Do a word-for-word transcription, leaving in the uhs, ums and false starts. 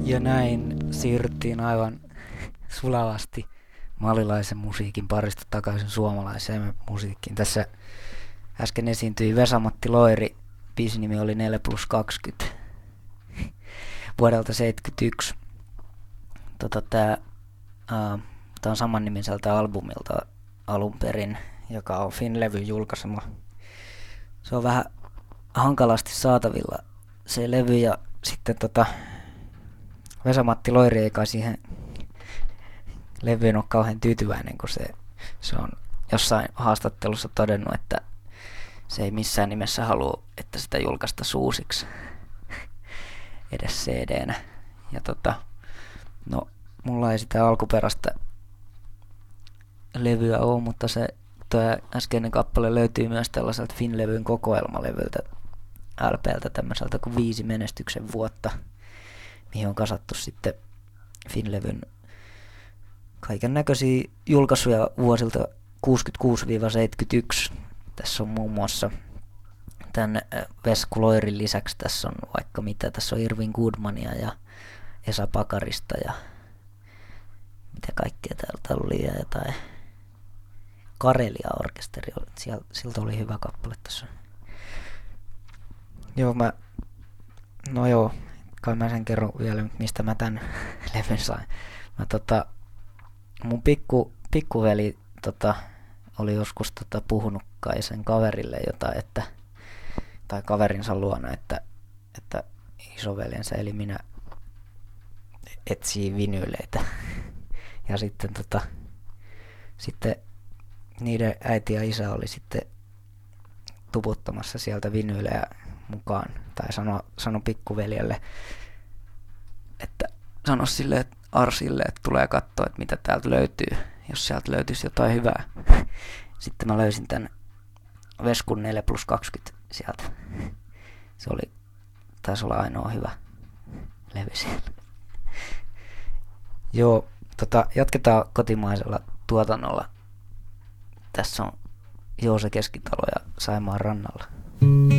Ja näin siirryttiin aivan sulavasti malilaisen musiikin parista takaisin suomalaiseen musiikkiin. Tässä äsken esiintyi Vesa-Matti Loiri, biisin nimi oli neljä plus kaksikymmentä vuodelta seitsemänkymmentäyksi. Tota, tää, uh, tää on saman nimiseltä albumilta alun perin, joka on Finlevyn julkaisema. Se on vähän hankalasti saatavilla se levy, ja sitten tota, Vesa-Matti Loiri ei kai siihen levyyn ole kauhean tyytyväinen, kun se, se on jossain haastattelussa todennut, että se ei missään nimessä halua, että sitä julkaista uusiksi edes C D-nä. Ja tota, no, mulla ei sitä alkuperäistä levyä ole, mutta se tuo äskeinen kappale löytyy myös tällaiselta Finlevyn kokoelmalevyltä L P:ltä, tämmöiseltä kuin Viisi menestyksen vuotta, mihin on kasattu sitten Finlevyn kaiken näköisiä julkaisuja vuosilta kuusikymmentäkuusi seitsemänkymmentäyksi. Tässä on muun muassa tämän Vesku Loirin lisäksi tässä on vaikka mitä. Tässä on Irvin Goodmania ja Esa Pakarista ja mitä kaikkea täältä oli ja jotain Karelia-orkesteri. Siltä oli hyvä kappale tässä. Joo, mä, no joo, kai mä sen kerron vielä, mistä mä tän levyn sain. Mä tota, mun pikku, pikkuveli tota, oli joskus tota, puhunut kai sen kaverille jotain, että, tai kaverinsa luona, että, että isoveljensä eli minä etsii vinyyleitä. Ja sitten, tota, sitten niiden äiti ja isä oli sitten tuputtamassa sieltä vinyylejä mukaan. Tai sano, sano pikkuveljelle, että sano sille että Arsille, että tulee katsoa, että mitä täältä löytyy, jos sieltä löytyisi jotain hyvää. Sitten mä löysin tän Veskun neljä plus kaksikymmentä sieltä. Se oli, taisi olla ainoa hyvä levy siellä. Joo, tota, jatketaan kotimaisella tuotannolla. Tässä on Joose Keskitalo ja Saimaan rannalla.